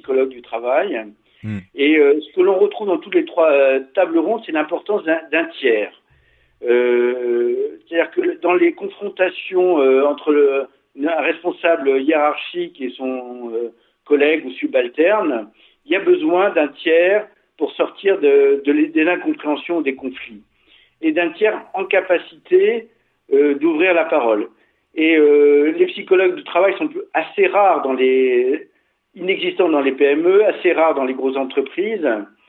psychologue du travail. Et ce que l'on retrouve dans toutes les trois tables rondes, c'est l'importance d'un tiers. C'est-à-dire que dans les confrontations entre un responsable hiérarchique et son collègue ou subalterne, il y a besoin d'un tiers pour sortir des incompréhensions, des conflits, et d'un tiers en capacité d'ouvrir la parole. Et les psychologues du travail sont assez rares inexistants dans les PME, assez rares dans les grosses entreprises.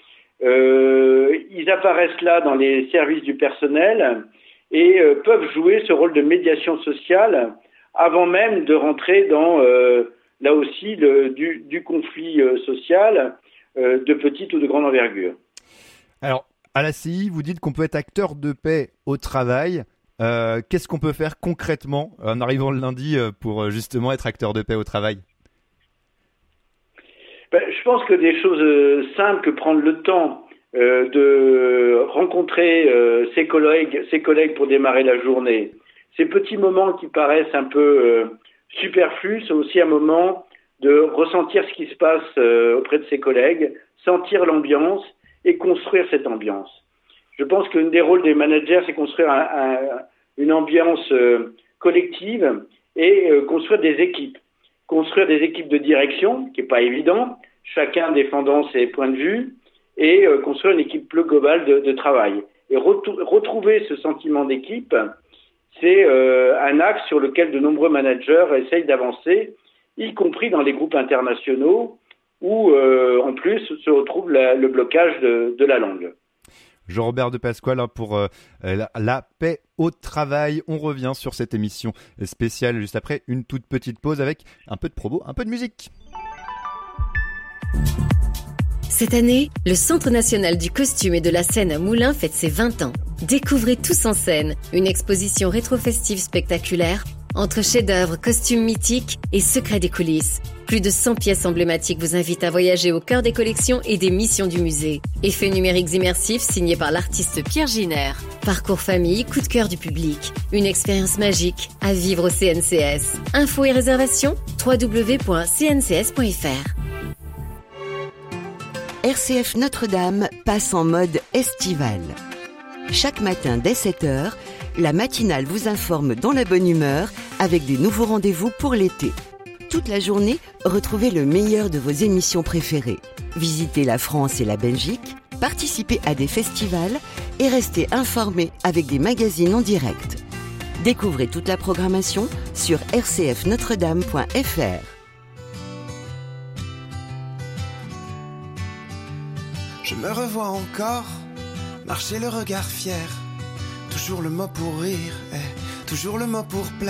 Ils apparaissent là dans les services du personnel et peuvent jouer ce rôle de médiation sociale avant même de rentrer dans, là aussi, du conflit social de petite ou de grande envergure. Alors, à la CI, vous dites qu'on peut être acteur de paix au travail. Qu'est-ce qu'on peut faire concrètement en arrivant le lundi pour justement être acteur de paix au travail ? Je pense que des choses simples que prendre le temps de rencontrer ses collègues pour démarrer la journée. Ces petits moments qui paraissent un peu superflus sont aussi un moment de ressentir ce qui se passe auprès de ses collègues, sentir l'ambiance et construire cette ambiance. Je pense qu'un des rôles des managers, c'est construire une ambiance collective et construire des équipes. Construire des équipes de direction, qui n'est pas évident, chacun défendant ses points de vue, et construire une équipe plus globale de travail. Et retrouver ce sentiment d'équipe, c'est un axe sur lequel de nombreux managers essayent d'avancer, y compris dans les groupes internationaux, où en plus se retrouve le blocage de la langue. Jean-Robert de Pasquale pour la paix au travail. On revient sur cette émission spéciale juste après une toute petite pause avec un peu de promo, un peu de musique. Cette année, le Centre national du costume et de la scène à Moulins fête ses 20 ans. Découvrez Tous en scène, une exposition rétro-festive spectaculaire entre chefs-d'œuvre, costumes mythiques et secrets des coulisses. Plus de 100 pièces emblématiques vous invitent à voyager au cœur des collections et des missions du musée. Effets numériques immersifs signés par l'artiste Pierre Giner. Parcours famille, coup de cœur du public. Une expérience magique à vivre au CNCS. Infos et réservations www.cncs.fr. RCF Notre-Dame passe en mode estival. Chaque matin dès 7h, la matinale vous informe dans la bonne humeur avec des nouveaux rendez-vous pour l'été. Toute la journée, retrouvez le meilleur de vos émissions préférées. Visitez la France et la Belgique, participez à des festivals et restez informés avec des magazines en direct. Découvrez toute la programmation sur rcfnotredame.fr. Je me revois encore, marcher le regard fier. Toujours le mot pour rire, toujours le mot pour plaire.